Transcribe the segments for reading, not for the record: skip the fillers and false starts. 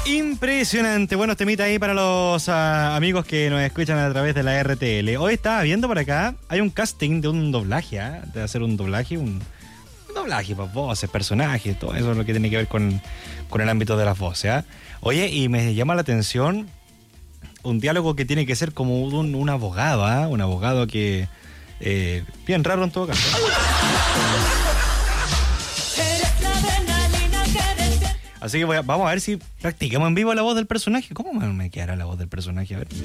Impresionante, buenos temitas ahí para los amigos que nos escuchan a través de la RTL. Hoy estaba viendo por acá, hay un casting de un doblaje, de hacer un doblaje, un doblaje, pues voces, personajes, todo eso es lo que tiene que ver con el ámbito de las voces. Oye, y me llama la atención un diálogo que tiene que ser como un abogado, un abogado que, bien raro en todo caso. Así que vamos a ver si practicamos en vivo la voz del personaje. ¿Cómo me quedará la voz del personaje? A ver.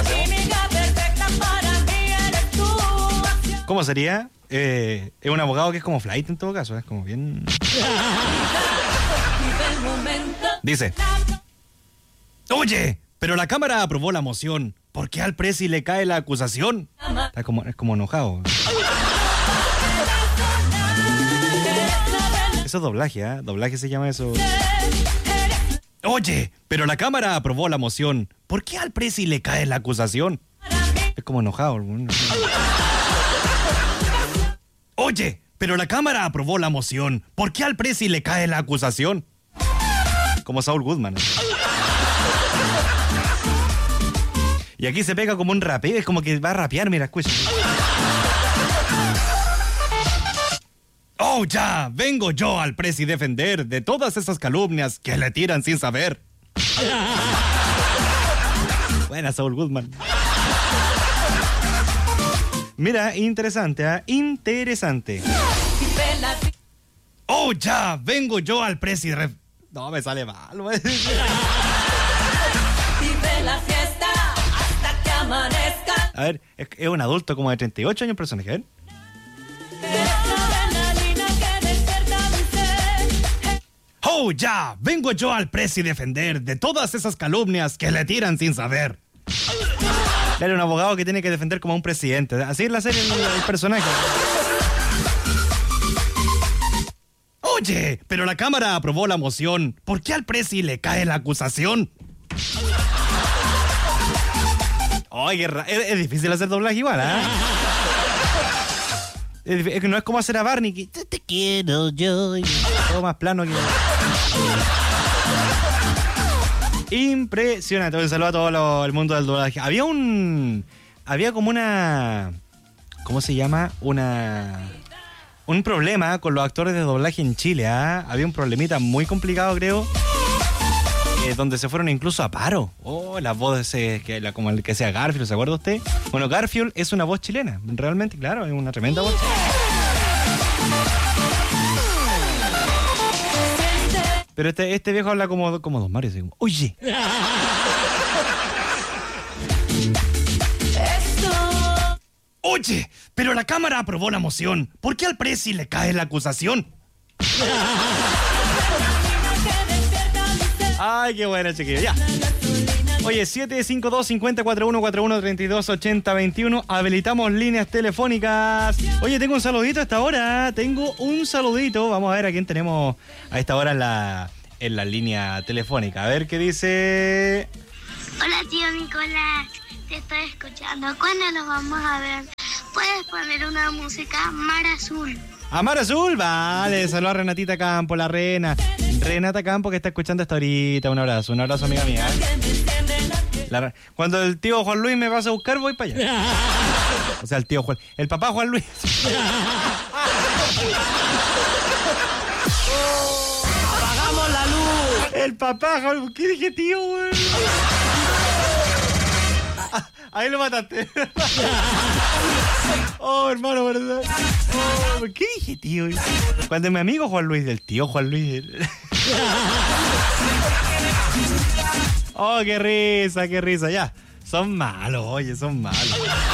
¿Cómo sería? Es un abogado que es como Flight en todo caso. Es como bien... Dice: oye, pero la Cámara aprobó la moción. ¿Por qué al Presi le cae la acusación? Es como enojado. Eso es doblaje, Doblaje se llama eso. Oye, pero la Cámara aprobó la moción. ¿Por qué al Presi le cae la acusación? Es como enojado. Oye, pero la Cámara aprobó la moción. ¿Por qué al Presi le cae la acusación? Como Saul Goodman. Y aquí se pega como un rapeo. Es como que va a rapear, mira, escucha. ¡Oh, ya! Vengo yo al Presi defender de todas esas calumnias que le tiran sin saber. Buena, Saul Goodman. Mira, interesante, Interesante. ¡Oh, ya! Vengo yo al Presi No, me sale mal, güey. Vive la fiesta hasta que amanezca. A ver, es un adulto como de 38 años el personaje, a ver. ¡Oh, ya! Vengo yo al Presi defender de todas esas calumnias que le tiran sin saber. Era un abogado que tiene que defender como a un presidente. Así es la serie, el personaje. Oye, pero la Cámara aprobó la moción. ¿Por qué al Presi le cae la acusación? Oye, es difícil hacer doblaje igual, Es que no es como hacer a Barney, que te quiero yo. Todo más plano que... Impresionante. Un saludo a todo el mundo del doblaje. Había como una... ¿Cómo se llama? Un problema con los actores de doblaje en Chile, Había un problemita muy complicado, creo. Donde se fueron incluso a paro. Las voces, como el que sea Garfield, ¿se acuerda usted? Bueno, Garfield es una voz chilena. Realmente, claro, es una tremenda voz. Pero este viejo habla como Don Mario. Así como, oye. Oye, pero la Cámara aprobó la moción. ¿Por qué al Presi le cae la acusación? Ay, qué bueno, chiquillo. Ya. Oye, 752-5041-41-32-80-21. Habilitamos líneas telefónicas. Oye, tengo un saludito a esta hora. Vamos a ver a quién tenemos a esta hora en la línea telefónica. A ver qué dice. Hola, tío Nicolás. Te estoy escuchando. ¿Cuándo nos vamos a ver? ¿Puedes poner una música Mar Azul? A Mar Azul, vale. Saludos a Renatita Campo, la reina. Renata Campo que está escuchando hasta ahorita. Un abrazo, amiga mía. Cuando el tío Juan Luis me pasa a buscar, voy para allá. O sea, el papá Juan Luis. Apagamos la luz. El papá Juan Luis. ¿Qué dije, tío, güey? Ahí lo mataste. Oh, hermano, ¿verdad? Oh, ¿qué dije, tío? Cuando mi amigo Juan Luis, del tío Juan Luis. Oh, qué risa, ya. Son malos, oye, son malos.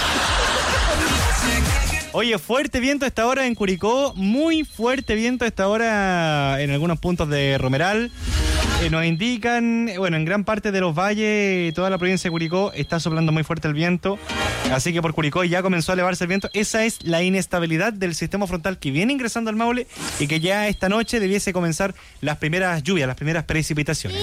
Oye, fuerte viento a esta hora en Curicó, muy fuerte viento a esta hora en algunos puntos de Romeral. Nos indican, bueno, en gran parte de los valles, toda la provincia de Curicó está soplando muy fuerte el viento, así que por Curicó ya comenzó a elevarse el viento. Esa es la inestabilidad del sistema frontal que viene ingresando al Maule y que ya esta noche debiese comenzar las primeras lluvias, las primeras precipitaciones.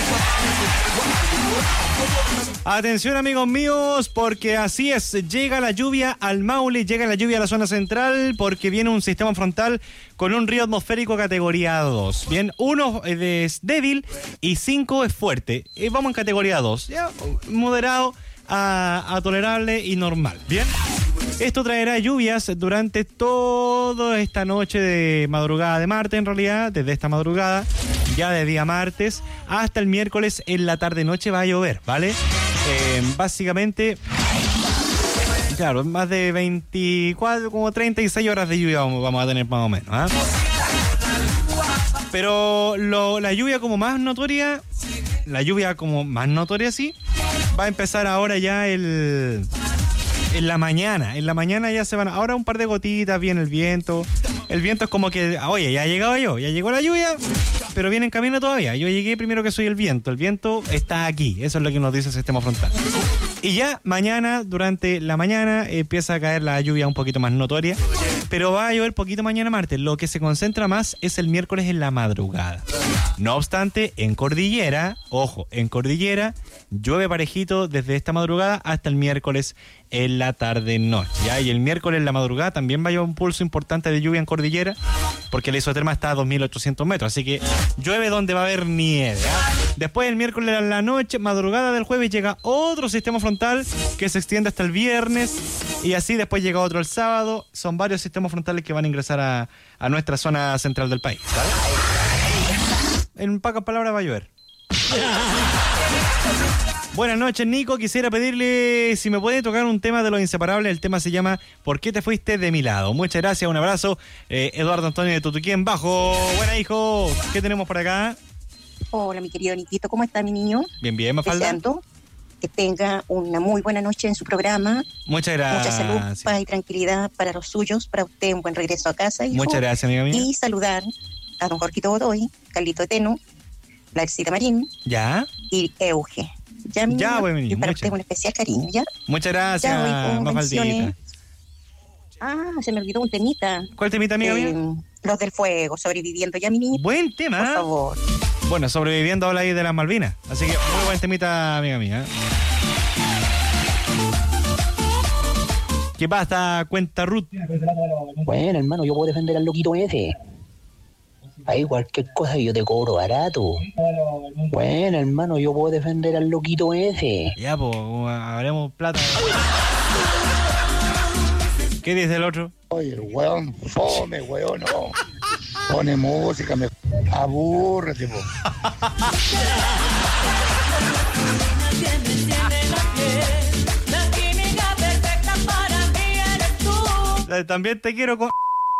Atención, amigos míos, porque así es, llega la lluvia al Maule, llega la lluvia a la zona central, porque viene un sistema frontal con un río atmosférico categoría 2. Bien, uno es débil y 5 es fuerte. Vamos en categoría 2, ya, moderado a tolerable y normal. Bien. Esto traerá lluvias durante toda esta noche de madrugada de martes, en realidad, desde esta madrugada, ya de día martes, hasta el miércoles en la tarde-noche va a llover, ¿vale? Básicamente, claro, más de 24, como 36 horas de lluvia vamos a tener más o menos, ¿ah? Pero la lluvia como más notoria, sí, va a empezar ahora ya en la mañana ya se van, ahora un par de gotitas, viene el viento es como que, oye, ya llegó la lluvia, pero viene en camino todavía, yo llegué primero que soy el viento está aquí, eso es lo que nos dice el sistema frontal. Y ya mañana, durante la mañana, empieza a caer la lluvia un poquito más notoria, pero va a llover poquito mañana martes, lo que se concentra más es el miércoles en la madrugada. No obstante, en cordillera, llueve parejito desde esta madrugada hasta el miércoles en la tarde-noche, ¿ya? Y el miércoles en la madrugada también va a haber un pulso importante de lluvia en cordillera, porque la isoterma está a 2.800 metros, así que llueve donde va a haber nieve, ¿ya? Después el miércoles en la noche, madrugada del jueves, llega otro sistema frontal que se extiende hasta el viernes, y así después llega otro el sábado. Son varios sistemas frontales que van a ingresar a nuestra zona central del país, ¿vale? En pocas palabras va a llover. Buenas noches, Nico. Quisiera pedirle si me puede tocar un tema de Los Inseparables. El tema se llama ¿Por qué te fuiste de mi lado? Muchas gracias, un abrazo. Eduardo Antonio de Tutuquén, bajo. Buena, hijo. ¿Qué tenemos por acá? Hola, mi querido Niquito. ¿Cómo está, mi niño? Bien, Mafalda. Deseando que tenga una muy buena noche en su programa. Muchas gracias. Mucha salud, paz y tranquilidad para los suyos. Para usted, un buen regreso a casa, hijo. Muchas gracias, amiga mía. Y saludar a don Jorgito Godoy, Carlito Eteno, Larcita Marín. ¿Ya? Y Euge. Ya, mi niño, bueno, y para usted un especial cariño, ¿ya? Muchas gracias, Mafaldita. Se me olvidó un temita. ¿Cuál temita, amiga mía? Los del fuego, sobreviviendo, ya, mi niño. Buen tema. Por favor. Bueno, sobreviviendo habla ahí de las Malvinas. Así que muy buen temita, amiga mía. ¿Qué pasa? Cuenta Ruth. Bueno, hermano, yo puedo defender al loquito ese. Hay cualquier cosa yo te cobro barato. Bueno, hermano, yo puedo defender al loquito ese. Ya, pues, haremos plata. ¿Qué dice el otro? Oye, el weón, fome, weón, no. Pone música, me aburre, tipo. También te quiero con...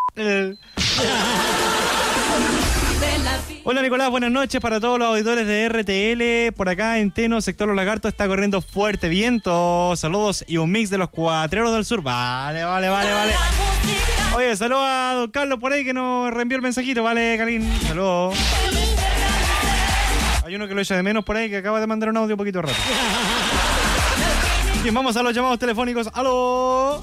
Hola Nicolás, buenas noches para todos los auditores de RTL. Por acá en Teno, sector Los Lagartos, está corriendo fuerte viento. Saludos y un mix de los Cuatreros del Sur. Vale. Oye, saludos a don Carlos por ahí que nos reenvió el mensajito. Vale, Karin, saludos. Hay uno que lo echa de menos por ahí que acaba de mandar un audio un poquito rápido. Bien, vamos a los llamados telefónicos. ¡Aló!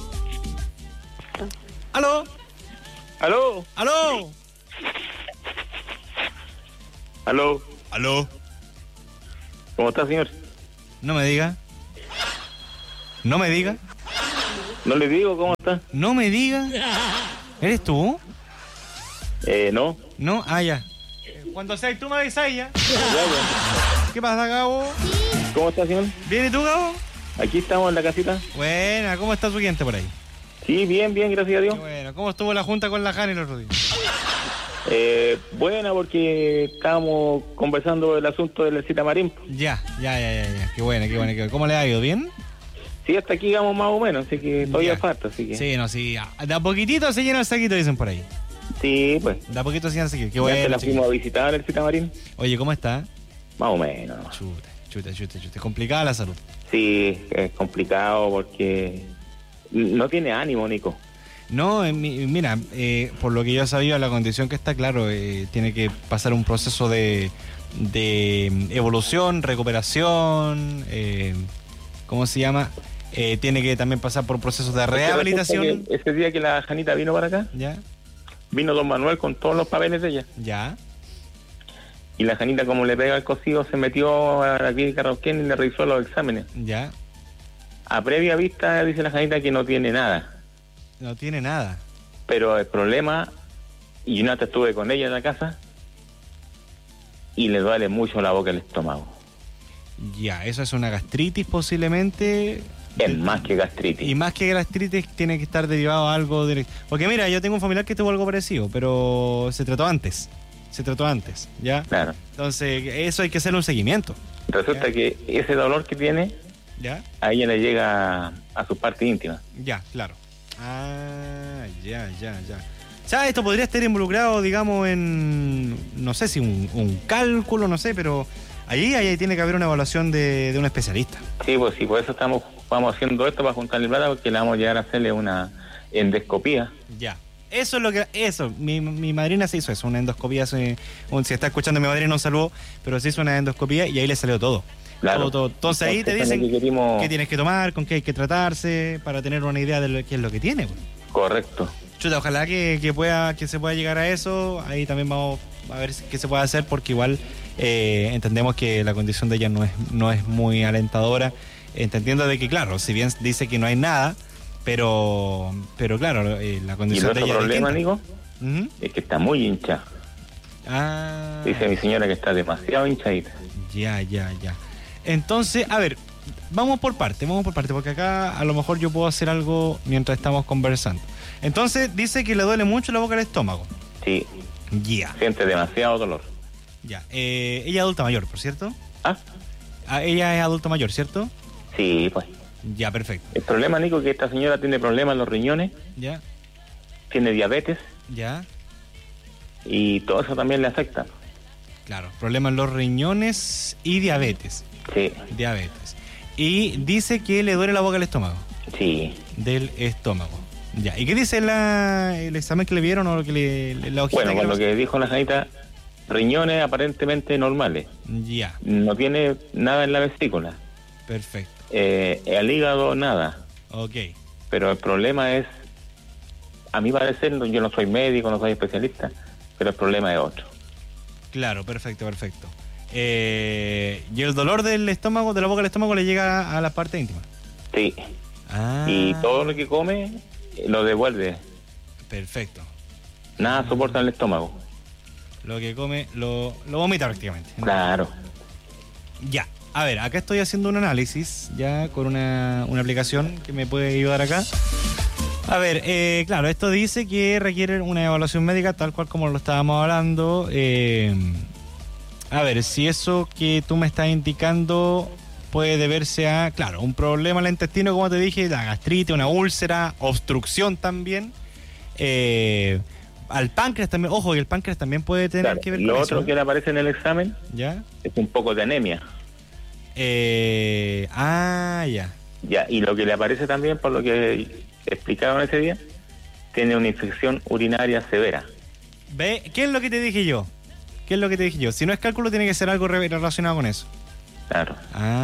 ¿Aló? ¿Cómo está, señor? No me diga. No le digo cómo está. No me diga. ¿Eres tú? No. No, ya. Cuando seas tú me avisas ya. ¿Qué pasa, Gabo? ¿Cómo está, señor? ¿Bien y tú, Gabo? Aquí estamos en la casita. Buena, ¿cómo está su gente por ahí? Sí, bien, gracias a Dios. Bueno, ¿cómo estuvo la junta con la Jani el otro día? Buena, porque estábamos conversando el asunto del Cita Marín. Ya. Qué buena. ¿Cómo le ha ido? ¿Bien? Sí, hasta aquí vamos más o menos, así que todavía falta, así que... Sí. De a poquitito se llena el saquito, dicen por ahí. Sí, pues. De a poquito se llena el saquito. Qué ya bueno. la fuimos a visitar el Cita Marín. Oye, ¿cómo está? Más o menos. Chuta. Complicada la salud. Sí, es complicado porque no tiene ánimo, Nico. No, mira, por lo que yo he sabido, la condición que está, claro, tiene que pasar un proceso de evolución, recuperación, ¿cómo se llama? Tiene que también pasar por procesos de rehabilitación. Ese día que la Janita vino para acá, ¿ya? Vino don Manuel con todos los papeles de ella. ¿Ya? Y la Janita, como le pega el cocido, se metió a la clínica Rauquén y le revisó los exámenes. ¿Ya? A previa vista dice la Janita que no tiene nada. No tiene nada. Pero el problema, y yo no estuve con ella en la casa, y le duele mucho la boca y el estómago. Ya, eso es una gastritis posiblemente. Es más que gastritis. Y más que gastritis tiene que estar derivado a algo directo. Porque mira, yo tengo un familiar que tuvo algo parecido, pero se trató antes, ¿ya? Claro. Entonces, eso hay que hacerle un seguimiento. Resulta Ya. que ese dolor que tiene, ¿Ya? a ella le llega a su parte íntima. Ya, claro. Ya. O sea, esto podría estar involucrado, digamos, en, no sé si un cálculo, no sé, pero ahí tiene que haber una evaluación de un especialista. Sí, pues sí, por eso vamos haciendo esto para juntarle plata, porque le vamos a llegar a hacerle una endoscopía. Ya. Eso es lo que... mi madrina se hizo eso, una endoscopía. Si está escuchando mi madrina, un saludo, pero se hizo una endoscopía y ahí le salió todo. Claro. Todo. Entonces ahí te dicen qué tienes que tomar, con qué hay que tratarse, para tener una idea de qué es lo que tiene. Pues. Correcto. Chuta, ojalá que se pueda llegar a eso. Ahí también vamos a ver qué se puede hacer, porque igual entendemos que la condición de ella no es muy alentadora, entendiendo de que, claro, si bien dice que no hay nada, pero claro, la condición de ella Y el otro problema, es Nico, es que está muy hincha. Dice mi señora que está demasiado hinchadita. Ya. Entonces, a ver, vamos por parte, porque acá a lo mejor yo puedo hacer algo mientras estamos conversando. Entonces, dice que le duele mucho la boca del estómago. Sí. Ya. Siente demasiado dolor. Ya. Ella es adulta mayor, por cierto. Ella es adulta mayor, ¿cierto? Sí, pues. Ya, perfecto. El problema, Nico, es que esta señora tiene problemas en los riñones. Ya. Tiene diabetes. Ya. Y todo eso también le afecta. Claro, problemas en los riñones y diabetes. Sí. Diabetes. Y dice que le duele la boca del estómago. Sí. Del estómago. Ya. ¿Y qué dice el examen que le vieron o lo que la hojita? Bueno, con lo que dijo la sanita, riñones aparentemente normales. Ya. No tiene nada en la vesícula. Perfecto. El hígado, nada. Ok. Pero el problema es, a mi parecer, yo no soy médico, no soy especialista, pero el problema es otro. Claro, perfecto. Y el dolor del estómago, de la boca del estómago, le llega a la parte íntima. Sí. Y todo lo que come lo devuelve. Perfecto. Nada soporta el estómago. Lo que come lo vomita prácticamente. Claro. Ya. A ver, acá estoy haciendo un análisis ya con una aplicación que me puede ayudar acá. A ver, claro, esto dice que requiere una evaluación médica tal cual como lo estábamos hablando. A ver, si eso que tú me estás indicando puede deberse a, claro, un problema en el intestino, como te dije, la gastritis, una úlcera, obstrucción también. Al páncreas también, ojo, que el páncreas también puede tener que ver con eso. Lo otro que le aparece en el examen, ¿ya? Es un poco de anemia. Ya. Ya, y lo que le aparece también, por lo que explicaron ese día, tiene una infección urinaria severa. ¿Ve? ¿Qué es lo que te dije yo? Si no es cálculo, tiene que ser algo relacionado con eso. Claro.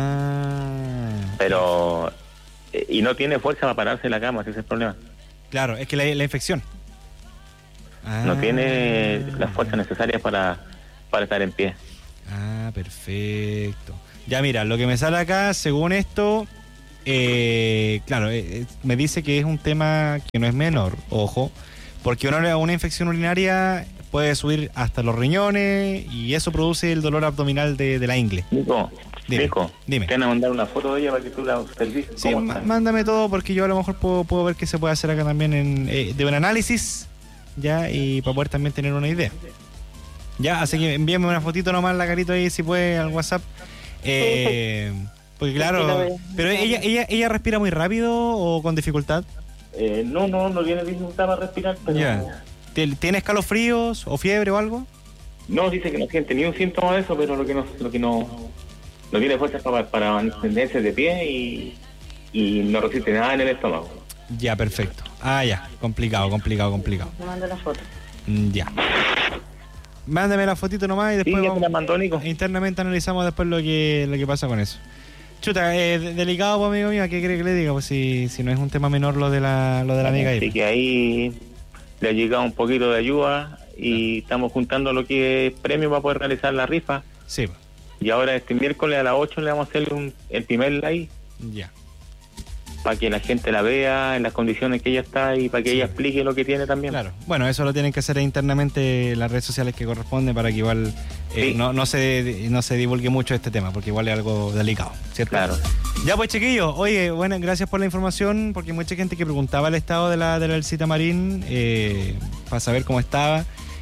Pero... y no tiene fuerza para pararse en la cama, ese es el problema. Claro, es que la infección. No tiene las fuerzas necesarias para estar en pie. Perfecto. Ya mira, lo que me sale acá, según esto, claro, me dice que es un tema que no es menor, ojo, porque una infección urinaria puede subir hasta los riñones y eso produce el dolor abdominal de la ingle. Nico, dime. ¿te van a mandar una foto de ella para que tú la observes? Sí, mándame todo porque yo a lo mejor puedo ver qué se puede hacer acá también de un análisis, ya, y para poder también tener una idea. Ya, así que envíame una fotito nomás, la carita ahí, si puede, al WhatsApp. Porque claro, pero ella respira muy rápido o con dificultad. No tiene dificultad para respirar, pero... Ya. ¿Tiene escalofríos o fiebre o algo? No, dice que no siente ni un síntoma de eso, pero lo que no tiene fuerza para mantenerse de pie y no resiste nada en el estómago. Ya, perfecto. Ya, complicado. Me mando la foto. Ya. Mándame la fotito nomás y después la mandó, Nico. Internamente analizamos después lo que pasa con eso. Chuta, delicado, pues, amigo mío, ¿qué quiere que le diga? Pues si no es un tema menor lo de la amiga ahí. Así que ahí le ha llegado un poquito de ayuda y estamos juntando lo que es premio para poder realizar la rifa. Sí. Y ahora este miércoles a las 8 le vamos a hacer el primer live. Ya. para que la gente la vea en las condiciones que ella está y para que ella explique lo que tiene también. Claro. Bueno, eso lo tienen que hacer internamente las redes sociales que corresponden para que igual Sí. no se divulgue mucho este tema, porque igual es algo delicado, ¿cierto? Claro. Ya pues, chiquillos, oye, bueno, gracias por la información, porque hay mucha gente que preguntaba el estado de la Elcita Marín para saber cómo estaba.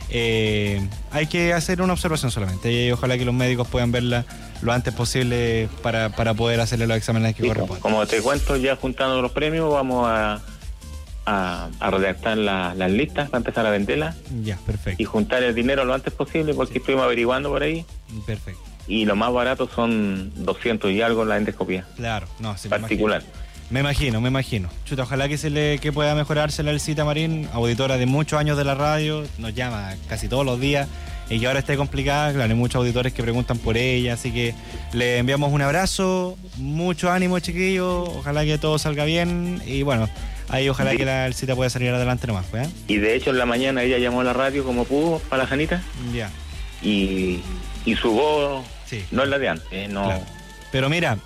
Hay que hacer una observación solamente y ojalá que los médicos puedan verla lo antes posible para poder hacerle los exámenes que Sí, corresponden. como te cuento, ya juntando los premios, vamos a redactar las listas para empezar a venderlas Ya, perfecto. y juntar el dinero lo antes posible, porque estuvimos averiguando por ahí Perfecto. y lo más barato son 200 y algo la endoscopía Claro, no, sí, particular. Me imagino. Chuta, ojalá que pueda mejorarse la Elcita Marín, auditora de muchos años de la radio, nos llama casi todos los días y que ahora esté complicada. Claro, hay muchos auditores que preguntan por ella, así que le enviamos un abrazo, mucho ánimo, chiquillos, ojalá que todo salga bien y bueno, ahí ojalá que la Elcita pueda salir adelante nomás, ¿eh? Y de hecho en la mañana ella llamó a la radio como pudo para la Janita Ya, y su voz sí. no es la de antes, no. Claro. Pero mira,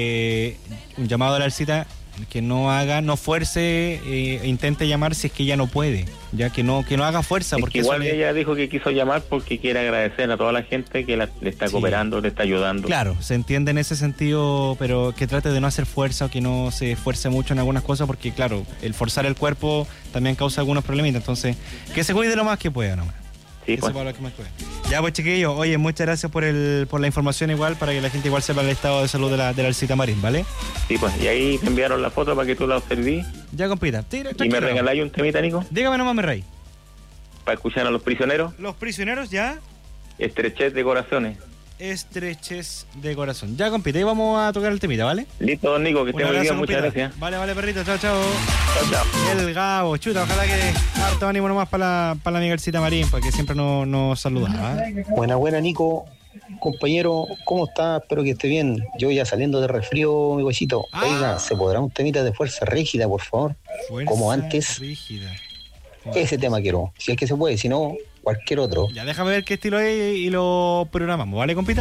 un llamado a la Elcita que no fuerce, intente llamar si es que ella no puede, ya que no haga fuerza, Es porque que igual eso ella dijo que quiso llamar porque quiere agradecer a toda la gente que le está Sí. cooperando, le está ayudando. Claro, se entiende en ese sentido, pero que trate de no hacer fuerza o que no se esfuerce mucho en algunas cosas, porque claro, el forzar el cuerpo también causa algunos problemitas, entonces que se cuide lo más que pueda nomás. Sí, Que pues. sepa lo que más pueda. Ya pues, chiquillos, oye, muchas gracias por la información igual, para que la gente igual sepa el estado de salud de la Elcita Marín, ¿vale? Sí, pues. Y ahí te enviaron la foto para que tú la observí Ya, compita. y me regaláis un temita, Nico, Dígame nomás, mi rey. para escuchar a los prisioneros. Los prisioneros ya, Estrechez de corazones. estreches de corazón. Ya, compita, ahí vamos a tocar el temita, ¿vale? Listo, don Nico, que Un esté muy abrazo, bien, muchas compita. gracias. Vale, perrito, chao, chao. Chao, chao. El Gabo, chuta, ojalá que harto ánimo nomás para la amiga Elcita Marín, porque siempre nos saludaba. Buena, Nico. Compañero, ¿cómo está? Espero que esté bien. Yo ya saliendo de resfrío, mi huesito. Ah. Oiga, ¿se podrá un temita de fuerza rígida, por favor? Fuerza Como antes. rígida. Ese tema quiero. Si es que se puede, si no, cualquier otro. Ya, déjame ver qué estilo es y lo programamos, ¿vale, compita?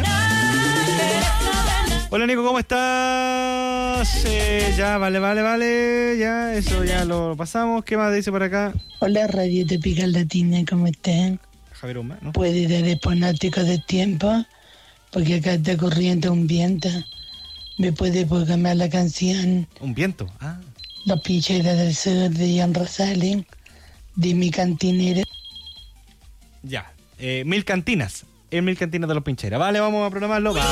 Hola, Nico, ¿cómo estás? Ya, vale, ya, eso ya lo pasamos. ¿Qué más dice por acá? Hola, Radio Tropical Latina, ¿cómo están? Javier Humá, ¿no? ¿Puede dar el pronóstico de tiempo? Porque acá está corriendo un viento. ¿Me puede programar la canción Un viento. Ah, Los Pincheros del Sur de Ian Rosales, de mi cantinera? ya. 1000 cantinas. El 1000 cantinas de los Pincheras. Vale, vamos a programarlo. Vale.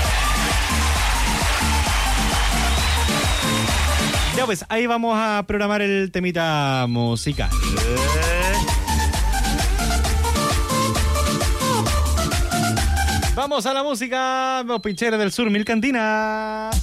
Ya pues, ahí vamos a programar el temita musical. Vamos a la música. Los Pincheros del Sur, 1000 cantinas.